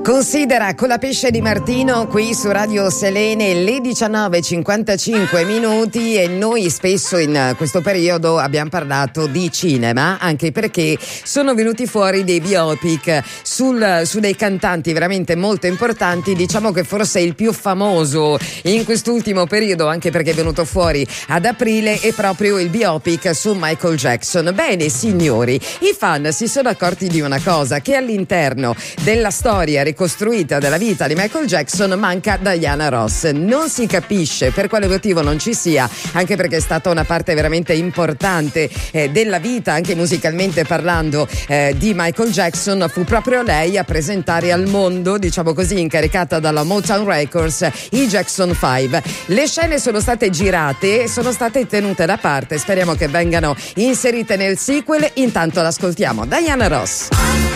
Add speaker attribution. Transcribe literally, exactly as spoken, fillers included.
Speaker 1: Considera con la pesce di Martino qui su Radio Selene le diciannove e cinquantacinque minuti e noi spesso in questo periodo abbiamo parlato di cinema, anche perché sono venuti fuori dei biopic sul, su dei cantanti veramente molto importanti. Diciamo che forse il più famoso in quest'ultimo periodo, anche perché è venuto fuori ad aprile, è proprio il biopic su Michael Jackson. Bene signori, i fan si sono accorti di una cosa, che all'interno della storia ricostruita della vita di Michael Jackson manca Diana Ross. Non si capisce per quale motivo non ci sia, anche perché è stata una parte veramente importante eh, della vita, anche musicalmente parlando, eh, di Michael Jackson. Fu proprio lei a presentare al mondo, diciamo così, incaricata dalla Motown Records, i Jackson Five. Le scene sono state girate e sono state tenute da parte, speriamo che vengano inserite nel sequel. Intanto l'ascoltiamo, Diana Ross.